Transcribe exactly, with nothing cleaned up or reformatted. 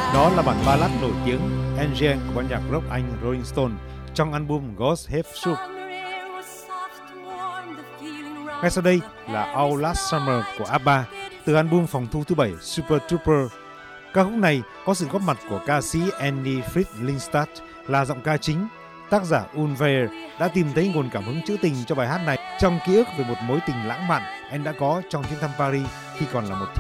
Đó là bản ballad nổi tiếng Angel của ban nhạc rock Anh Rolling Stone trong album Ghost Have Soup. Ngay sau đây là Our Last Summer của ABBA từ album phòng thu thứ bảy Super Trooper. Ca khúc này có sự góp mặt của ca sĩ Annie Fritz Lindstad là giọng ca chính. Tác giả Ulver đã tìm thấy nguồn cảm hứng trữ tình cho bài hát này trong ký ức về một mối tình lãng mạn anh đã có trong chuyến thăm Paris khi còn là một thiếu